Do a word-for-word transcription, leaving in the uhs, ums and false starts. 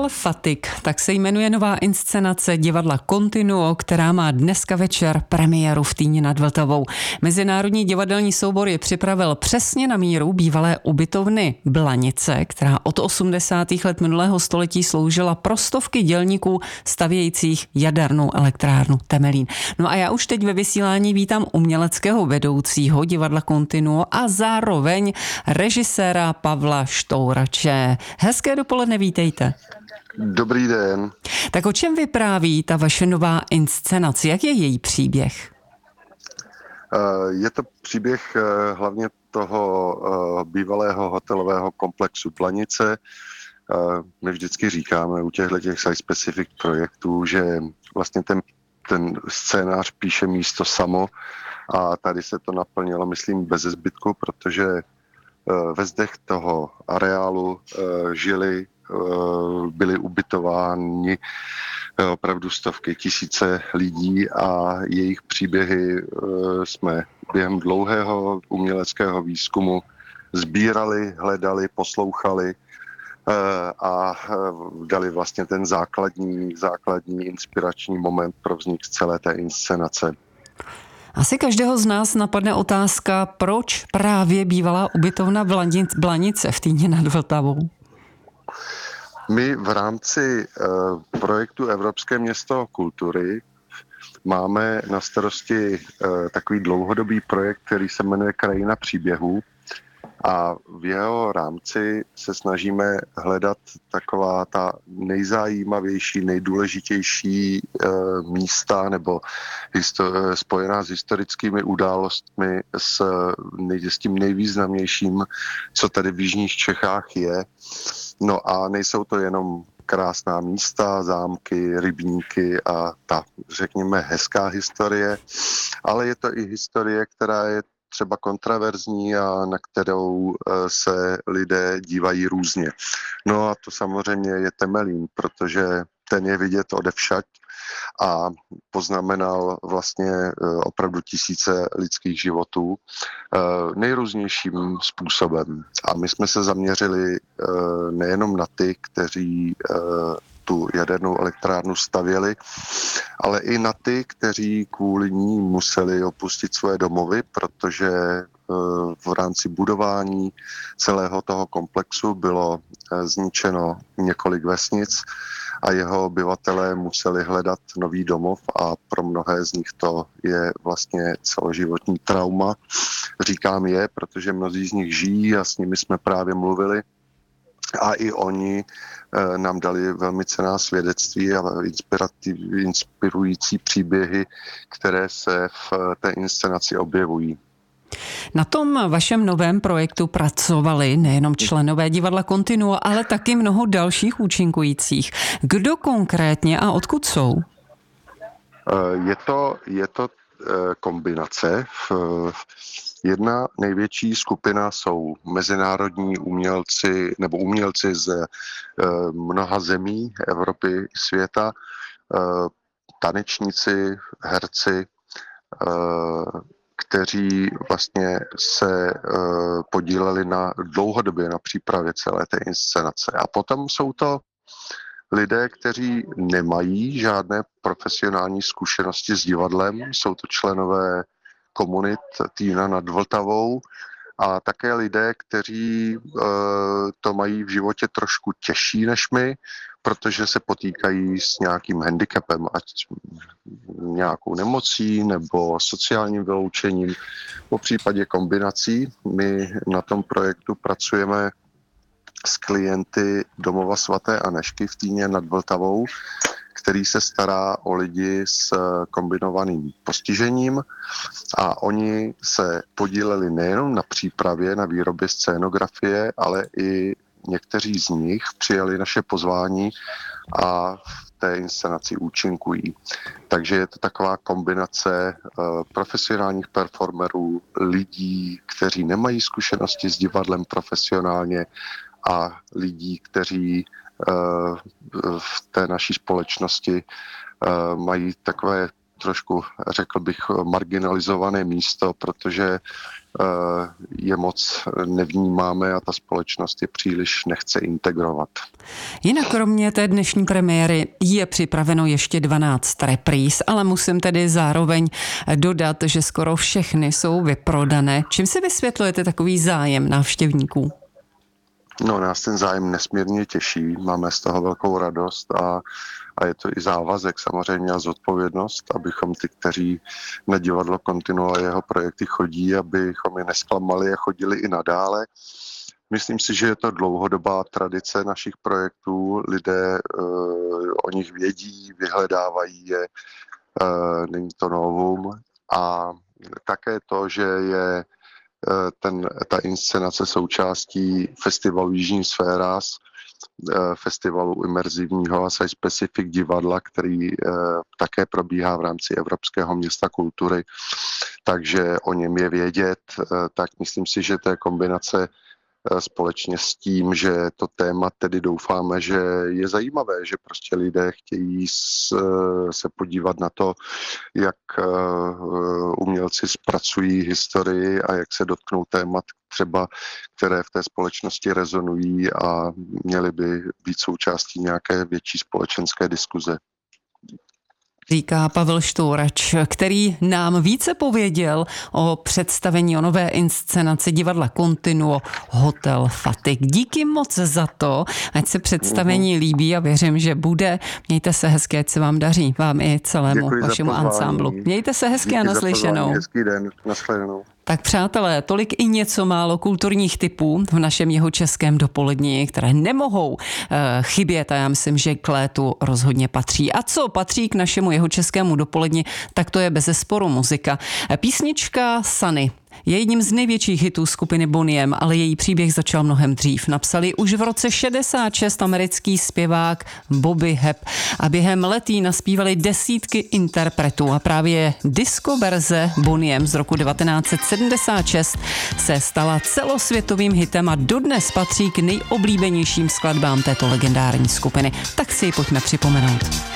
Festival Fatik, tak se jmenuje nová inscenace divadla Continuo, která má dneska večer premiéru v Týni nad Vltavou. Mezinárodní divadelní soubor je připravil přesně na míru bývalé ubytovny Blanice, která od osmdesátých let minulého století sloužila pro stovky dělníků stavějících jadernou elektrárnu Temelín. No a já už teď ve vysílání vítám uměleckého vedoucího divadla Continuo a zároveň režiséra Pavla Štourače. Hezké dopoledne, vítejte. Dobrý den. Tak o čem vypráví ta vaše nová inscenace? Jak je její příběh? Je to příběh hlavně toho bývalého hotelového komplexu Blanice. My vždycky říkáme u těchto těch site-specific projektů, že vlastně ten, ten scénář píše místo samo a tady se to naplnilo, myslím, bez zbytku, protože ve zdech toho areálu žili, byli ubytováni opravdu stovky, tisíce lidí a jejich příběhy jsme během dlouhého uměleckého výzkumu sbírali, hledali, poslouchali a dali vlastně ten základní, základní inspirační moment pro vznik celé té inscenace. Asi každého z nás napadne otázka, proč právě bývalá ubytovna Blanice v Týně nad Vltavou? My v rámci uh, projektu Evropské město kultury máme na starosti uh, takový dlouhodobý projekt, který se jmenuje Krajina příběhů. A v jeho rámci se snažíme hledat taková ta nejzajímavější, nejdůležitější e, místa nebo histo- spojená s historickými událostmi s, nej- s tím nejvýznamnějším, co tady v jižních Čechách je. No a nejsou to jenom krásná místa, zámky, rybníky a ta, řekněme, hezká historie, ale je to i historie, která je třeba kontraverzní a na kterou se lidé dívají různě. No a to samozřejmě je Temelín, protože ten je vidět odevšad a poznamenal vlastně opravdu tisíce lidských životů nejrůznějším způsobem. A my jsme se zaměřili nejenom na ty, kteří tu jadernou elektrárnu stavěli, ale i na ty, kteří kvůli ní museli opustit své domovy, protože v rámci budování celého toho komplexu bylo zničeno několik vesnic a jeho obyvatelé museli hledat nový domov a pro mnohé z nich to je vlastně celoživotní trauma. Říkám je, protože mnozí z nich žijí a s nimi jsme právě mluvili. A i oni e, nám dali velmi cenná svědectví a inspirující příběhy, které se v té inscenaci objevují. Na tom vašem novém projektu pracovali nejenom členové divadla Continuo, ale taky mnoho dalších účinkujících. Kdo konkrétně a odkud jsou? Je to, je to kombinace. Jedna největší skupina jsou mezinárodní umělci nebo umělci z mnoha zemí Evropy i světa, tanečníci, herci, kteří vlastně se podíleli na dlouhodobě na přípravě celé té inscenace. A potom jsou to lidé, kteří nemají žádné profesionální zkušenosti s divadlem, jsou to členové komunit Týna nad Vltavou a také lidé, kteří e, to mají v životě trošku těžší než my, protože se potýkají s nějakým handicapem, ať nějakou nemocí nebo sociálním vyloučením, po případě kombinací. My na tom projektu pracujeme s klienty domova svaté Anežky v Týně nad Vltavou, který se stará o lidi s kombinovaným postižením a oni se podíleli nejenom na přípravě, na výrobě scénografie, ale i někteří z nich přijali naše pozvání a v té inscenaci účinkují. Takže je to taková kombinace profesionálních performerů, lidí, kteří nemají zkušenosti s divadlem profesionálně a lidí, kteří v té naší společnosti mají takové trošku, řekl bych, marginalizované místo, protože je moc nevnímáme a ta společnost je příliš nechce integrovat. Jinak kromě té dnešní premiéry je připraveno ještě dvanáct repríz, ale musím tedy zároveň dodat, že skoro všechny jsou vyprodané. Čím si vysvětlujete takový zájem návštěvníků? No, nás ten zájem nesmírně těší, máme z toho velkou radost a, a je to i závazek samozřejmě a zodpovědnost, abychom ty, kteří na divadlo Continuo a jeho projekty chodí, abychom je nesklamali a chodili i nadále. Myslím si, že je to dlouhodobá tradice našich projektů, lidé uh, o nich vědí, vyhledávají je, uh, není to novum a také to, že je Ten, ta inscenace součástí festivalu Jižní Sféras, festivalu imerzivního a site-specific divadla, který také probíhá v rámci Evropského města kultury, takže o něm je vědět, tak myslím si, že to je kombinace společně s tím, že to téma tedy doufáme, že je zajímavé, že prostě lidé chtějí se podívat na to, jak umělci zpracují historii a jak se dotknou témat třeba, které v té společnosti rezonují a měly by být součástí nějaké větší společenské diskuze. Říká Pavel Štourač, který nám více pověděl o představení, o nové inscenaci divadla Continuo Hotel Fatik. Díky moc za to, ať se představení líbí a věřím, že bude. Mějte se hezky, ať se vám daří, vám i celému Děkuji vašemu ansámblu. Mějte se hezky. Díky a naslyšenou. Hezký den, nashledanou. Tak přátelé, tolik i něco málo kulturních tipů v našem jihočeském dopolední, které nemohou uh, chybět a já myslím, že k létu rozhodně patří. A co patří k našemu jihočeskému dopolední, tak to je bezesporu muzika. Písnička Sunny je jedním z největších hitů skupiny Boney M, ale její příběh začal mnohem dřív. Napsali už v roce šedesát šest americký zpěvák Bobby Hebb a během let jí naspívali desítky interpretů a právě disco verze Boney M z roku devatenáct set sedmdesát šest se stala celosvětovým hitem a dodnes patří k nejoblíbenějším skladbám této legendární skupiny. Tak si ji pojďme připomenout.